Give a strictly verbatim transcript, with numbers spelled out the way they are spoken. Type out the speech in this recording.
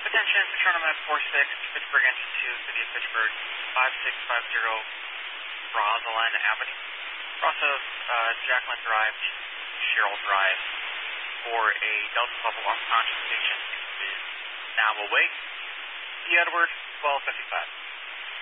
Attention, Tournament four six, Pittsburgh Engine two, City of Pittsburgh, five six five zero, Rosalind Avenue. Cross of uh, Jacqueline Drive to Cheryl Drive for a Delta Bubble unconscious patient who is now awake. E. Edward, twelve fifty-five.